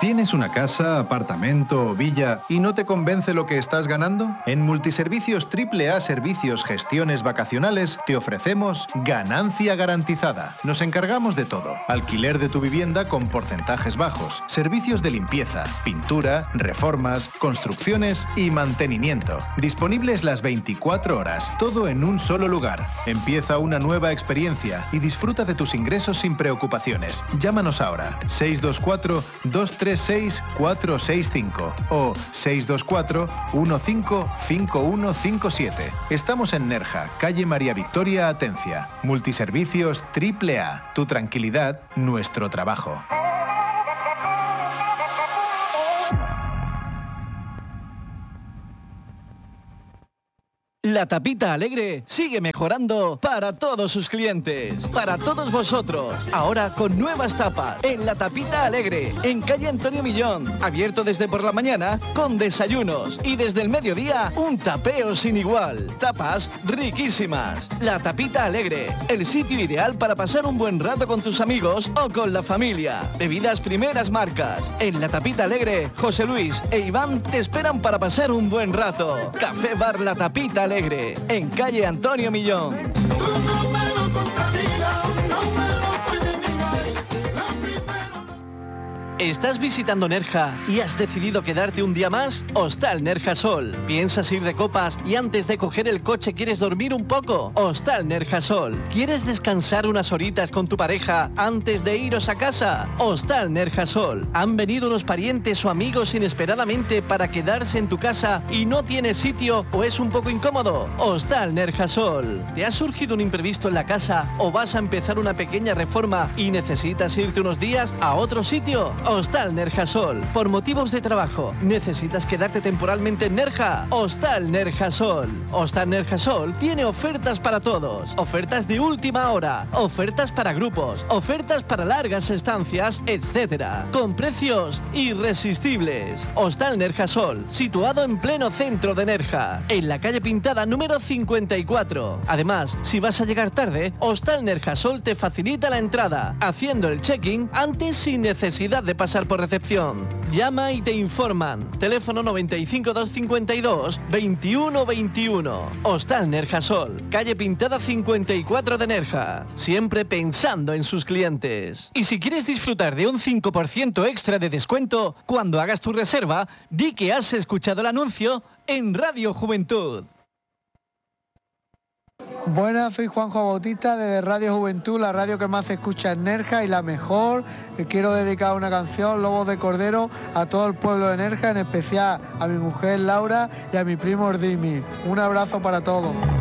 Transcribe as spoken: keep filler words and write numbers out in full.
¿Tienes una casa, apartamento o villa y no te convence lo que estás ganando? En Multiservicios Triple A Servicios Gestiones Vacacionales te ofrecemos ganancia garantizada. Nos encargamos de todo. Alquiler de tu vivienda con porcentajes bajos, servicios de limpieza, pintura, reformas, construcciones y mantenimiento. Disponibles las veinticuatro horas, todo en un solo lugar. Empieza una nueva experiencia y disfruta de tus ingresos sin preocupaciones. Llámanos ahora, seis dos cuatro, dos tres seis, cuatro seis cinco o seis dos cuatro, uno cinco, cinco uno cinco siete. Estamos en Nerja, calle María Victoria Atencia. Multiservicios Triple A. Tu tranquilidad, nuestro trabajo. La Tapita Alegre sigue mejorando para todos sus clientes, para todos vosotros. Ahora con nuevas tapas en La Tapita Alegre, en calle Antonio Millón. Abierto desde por la mañana con desayunos y desde el mediodía un tapeo sin igual. Tapas riquísimas. La Tapita Alegre, el sitio ideal para pasar un buen rato con tus amigos o con la familia. Bebidas primeras marcas. En La Tapita Alegre, José Luis e Iván te esperan para pasar un buen rato. Café Bar La Tapita Alegre. Alegre, en calle Antonio Millón. ¿Estás visitando Nerja y has decidido quedarte un día más? Hostal Nerja Sol. ¿Piensas ir de copas y antes de coger el coche quieres dormir un poco? Hostal Nerja Sol. ¿Quieres descansar unas horitas con tu pareja antes de iros a casa? Hostal Nerja Sol. ¿Han venido unos parientes o amigos inesperadamente para quedarse en tu casa y no tienes sitio o es un poco incómodo? Hostal Nerja Sol. ¿Te ha surgido un imprevisto en la casa o vas a empezar una pequeña reforma y necesitas irte unos días a otro sitio? Hostal Nerja Sol. Por motivos de trabajo, ¿necesitas quedarte temporalmente en Nerja? Hostal Nerja Sol. Hostal Nerja Sol tiene ofertas para todos. Ofertas de última hora, ofertas para grupos, ofertas para largas estancias, etcétera. Con precios irresistibles. Hostal Nerja Sol, situado en pleno centro de Nerja, en la calle Pintada número cincuenta y cuatro. Además, si vas a llegar tarde, Hostal Nerja Sol te facilita la entrada, haciendo el check-in antes sin necesidad de pasar por recepción. Llama y te informan. Teléfono noventa y cinco, doscientos cincuenta y dos, veintiuno veintiuno. Hostal Nerja Sol, calle Pintada cincuenta y cuatro de Nerja. Siempre pensando en sus clientes. Y si quieres disfrutar de un cinco por ciento extra de descuento cuando hagas tu reserva, di que has escuchado el anuncio en Radio Juventud. Buenas, soy Juanjo Bautista de Radio Juventud, la radio que más se escucha en Nerja y la mejor. Quiero dedicar una canción, Lobos de Cordero, a todo el pueblo de Nerja, en especial a mi mujer Laura y a mi primo Ordimi. Un abrazo para todos.